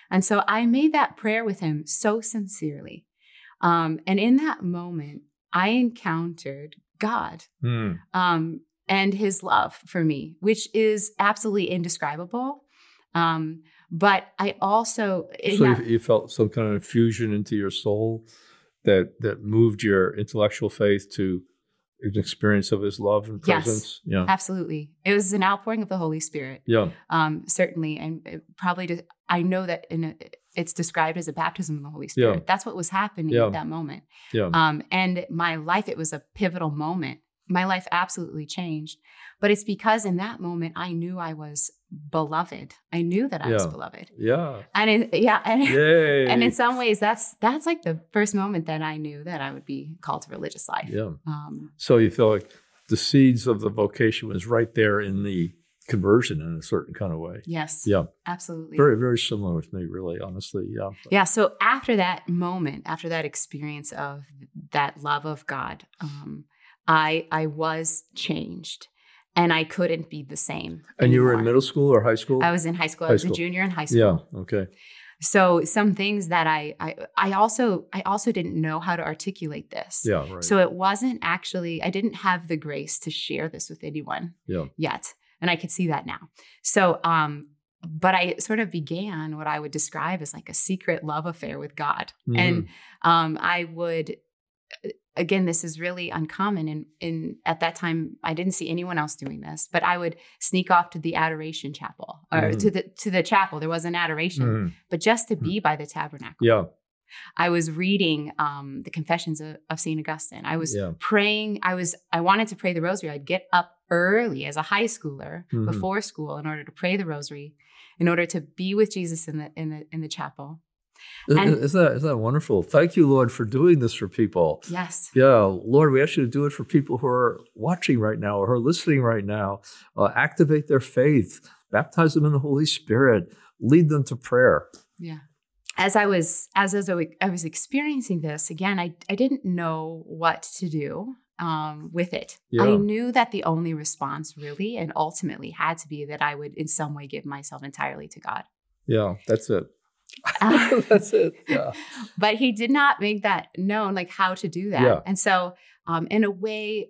And so I made that prayer with him so sincerely. And in that moment, I encountered God and his love for me, which is absolutely indescribable. But I also... you felt some kind of infusion into your soul that moved your intellectual faith to an experience of his love and presence? Yes, absolutely. It was an outpouring of the Holy Spirit. Yeah. Certainly. And I know that it's described as a baptism of the Holy Spirit. Yeah. That's what was happening at that moment. Yeah. And my life, it was a pivotal moment. My life absolutely changed. But it's because in that moment, I knew I was beloved. I knew that I was beloved. Yeah. And Yay. and in some ways, that's like the first moment that I knew that I would be called to religious life. Yeah. So you feel like the seeds of the vocation was right there in the conversion in a certain kind of way. Yes. Yeah. Absolutely. Very, very similar with me, really, honestly. Yeah. Yeah. So after that moment, after that experience of that love of God, I was changed. And I couldn't be the same. And you were in middle school or high school? I was in high school. I was a junior in high school. Yeah. Okay. So some things that I also didn't know how to articulate this. Yeah. Right. So it wasn't actually, I didn't have the grace to share this with anyone yet. And I could see that now. So, but I sort of began what I would describe as like a secret love affair with God. And I would... Again, this is really uncommon. And at that time, I didn't see anyone else doing this, but I would sneak off to the adoration chapel or to the chapel. There was an adoration, but just to be by the tabernacle. Yeah. I was reading the Confessions of St. Augustine. I was praying. I wanted to pray the rosary. I'd get up early as a high schooler before school in order to pray the rosary, in order to be with Jesus in the chapel. Isn't that wonderful? Thank you, Lord, for doing this for people. Yes. Yeah, Lord, we ask you to do it for people who are watching right now or who are listening right now. Activate their faith, baptize them in the Holy Spirit, lead them to prayer. Yeah. As I was experiencing this, again, I didn't know what to do with it. Yeah. I knew that the only response really and ultimately had to be that I would in some way give myself entirely to God. Yeah, that's it. That's it. Yeah. But he did not make that known, like how to do that. Yeah. And so, in a way,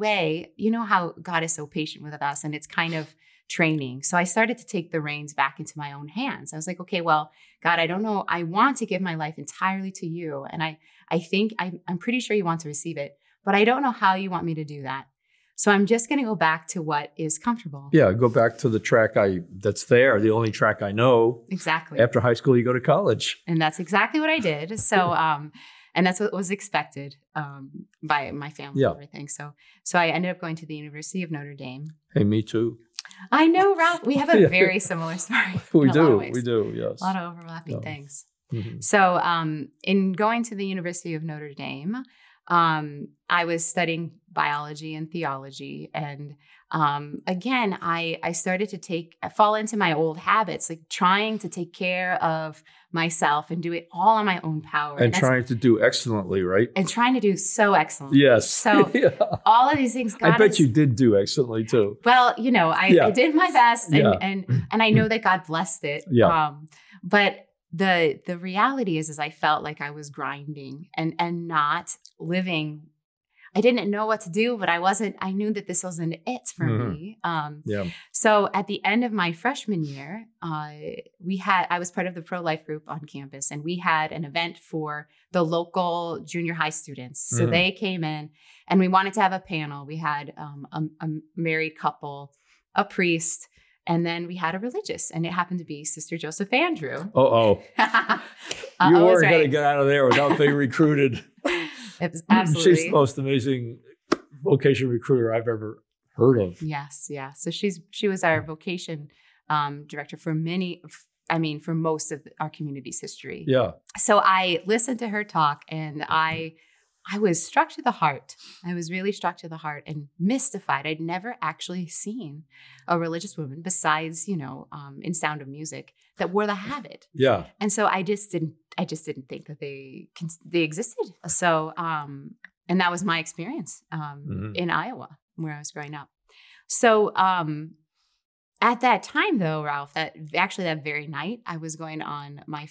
you know how God is so patient with us, and it's kind of training. So I started to take the reins back into my own hands. I was like, okay, well, God, I don't know. I want to give my life entirely to you, and I think I'm pretty sure you want to receive it, but I don't know how you want me to do that. So I'm just going to go back to what is comfortable. Yeah, go back to the track that's there, the only track I know. Exactly. After high school, you go to college. And that's exactly what I did. So, and that's what was expected by my family and everything. So I ended up going to the University of Notre Dame. Hey, me too. I know, Ralph. We have a very similar story. We do, yes. A lot of overlapping things. Mm-hmm. So in going to the University of Notre Dame, I was studying biology and theology. And again, I started to fall into my old habits, like trying to take care of myself and do it all on my own power. And trying to do excellently, right? And trying to do so excellently. Yes. So all of these things, I bet you did do excellently too. Well, I did my best and I know that God blessed it. Yeah. But the reality is I felt like I was grinding and not living. I didn't know what to do, but I knew that this wasn't it for me. So at the end of my freshman year, I was part of the pro-life group on campus, and we had an event for the local junior high students. So they came in and we wanted to have a panel. We had a married couple, a priest, and then we had a religious, and it happened to be Sister Joseph Andrew. You weren't going to get out of there without being recruited. It was absolutely. She's the most amazing vocation recruiter I've ever heard of. Yes, yeah. So she was our vocation director for most of our community's history. Yeah. So I listened to her talk, and I was struck to the heart. I was really struck to the heart and mystified. I'd never actually seen a religious woman besides, in Sound of Music that wore the habit. Yeah. And so I just didn't think that they existed. So, and that was my experience in Iowa where I was growing up. So, at that time though, Ralph, that very night I was going on my